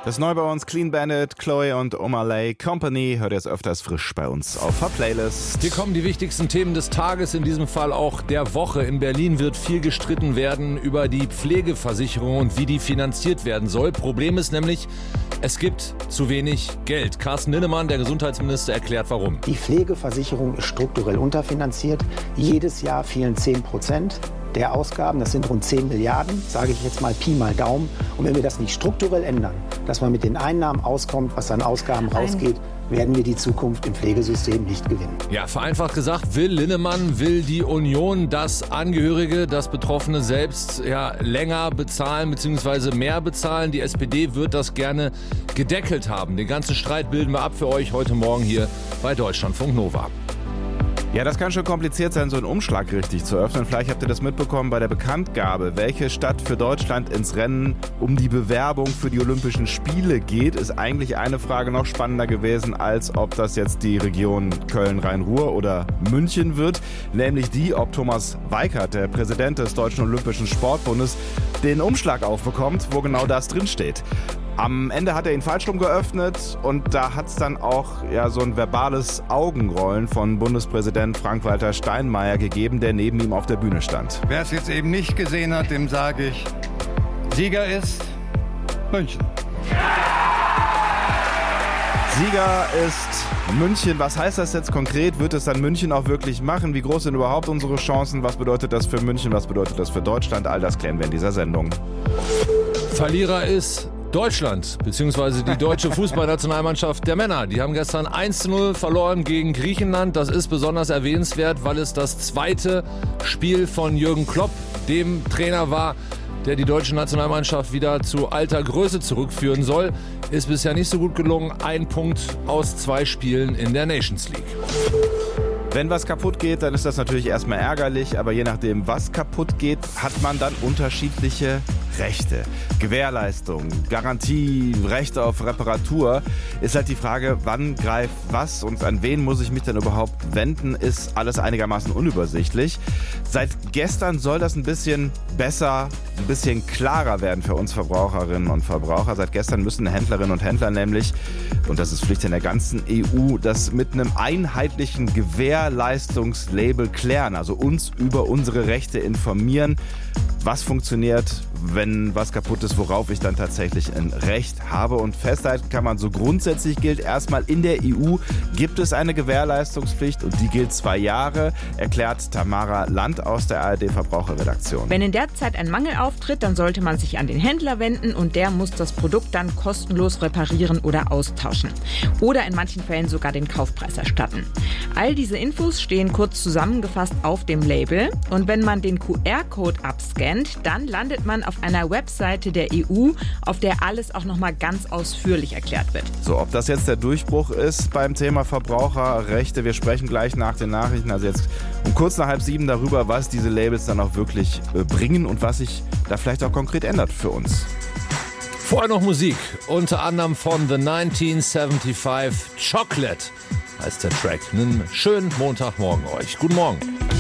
Das ist neu bei uns, Clean Bandit, Chloe und Omalay Company. Hört ihr jetzt öfters frisch bei uns auf der Playlist. Hier kommen die wichtigsten Themen des Tages, in diesem Fall auch der Woche. In Berlin wird viel gestritten werden über die Pflegeversicherung und wie die finanziert werden soll. Problem ist nämlich, es gibt zu wenig Geld. Carsten Linnemann, der Gesundheitsminister, erklärt warum. Die Pflegeversicherung ist strukturell unterfinanziert. Jedes Jahr fehlen 10% der Ausgaben. Das sind rund 10 Milliarden, sage ich jetzt mal Pi mal Daumen. Und wenn wir das nicht strukturell ändern, dass man mit den Einnahmen auskommt, was an Ausgaben rausgeht, werden wir die Zukunft im Pflegesystem nicht gewinnen. Ja, vereinfacht gesagt, will die Union, dass Angehörige, dass Betroffene selbst länger bezahlen bzw. mehr bezahlen. Die SPD wird das gerne gedeckelt haben. Den ganzen Streit bilden wir ab für euch heute Morgen hier bei Deutschlandfunk Nova. Ja, das kann schon kompliziert sein, so einen Umschlag richtig zu öffnen. Vielleicht habt ihr das mitbekommen bei der Bekanntgabe, welche Stadt für Deutschland ins Rennen um die Bewerbung für die Olympischen Spiele geht, ist eigentlich eine Frage noch spannender gewesen, als ob das jetzt die Region Köln-Rhein-Ruhr oder München wird. Nämlich die, ob Thomas Weikert, der Präsident des Deutschen Olympischen Sportbundes, den Umschlag aufbekommt, wo genau das drinsteht. Am Ende hat er ihn falsch rum geöffnet und da hat es dann auch so ein verbales Augenrollen von Bundespräsident Frank-Walter Steinmeier gegeben, der neben ihm auf der Bühne stand. Wer es jetzt eben nicht gesehen hat, dem sage ich, Sieger ist München. Sieger ist München. Was heißt das jetzt konkret? Wird es dann München auch wirklich machen? Wie groß sind überhaupt unsere Chancen? Was bedeutet das für München? Was bedeutet das für Deutschland? All das klären wir in dieser Sendung. Verlierer ist Deutschland, beziehungsweise die deutsche Fußballnationalmannschaft der Männer. Die haben gestern 1:0 verloren gegen Griechenland. Das ist besonders erwähnenswert, weil es das zweite Spiel von Jürgen Klopp, dem Trainer war, der die deutsche Nationalmannschaft wieder zu alter Größe zurückführen soll. Ist bisher nicht so gut gelungen. 1 Punkt aus 2 Spielen in der Nations League. Wenn was kaputt geht, dann ist das natürlich erstmal ärgerlich, aber je nachdem, was kaputt geht, hat man dann unterschiedliche Rechte. Gewährleistung, Garantie, Rechte auf Reparatur, ist halt die Frage, wann greift was und an wen muss ich mich denn überhaupt wenden, ist alles einigermaßen unübersichtlich. Seit gestern soll das ein bisschen besser, ein bisschen klarer werden für uns Verbraucherinnen und Verbraucher. Seit gestern müssen Händlerinnen und Händler nämlich, und das ist Pflicht in der ganzen EU, das mit einem einheitlichen Gewährleistungslabel klären, also uns über unsere Rechte informieren. Was funktioniert, wenn was kaputt ist, worauf ich dann tatsächlich ein Recht habe. Und festhalten kann man so grundsätzlich gilt erstmal, in der EU gibt es eine Gewährleistungspflicht und die gilt 2 Jahre, erklärt Tamara Land aus der ARD-Verbraucherredaktion. Wenn in der Zeit ein Mangel auftritt, dann sollte man sich an den Händler wenden und der muss das Produkt dann kostenlos reparieren oder austauschen. Oder in manchen Fällen sogar den Kaufpreis erstatten. All diese Infos stehen kurz zusammengefasst auf dem Label und wenn man den QR-Code abscannt, dann landet man auf einer Webseite der EU, auf der alles auch nochmal ganz ausführlich erklärt wird. So, ob das jetzt der Durchbruch ist beim Thema Verbraucherrechte, wir sprechen gleich nach den Nachrichten, also jetzt um kurz nach 6:30 darüber, was diese Labels dann auch wirklich bringen und was sich da vielleicht auch konkret ändert für uns. Vorher noch Musik, unter anderem von The 1975 Chocolate heißt der Track. Einen schönen Montagmorgen euch. Guten Morgen.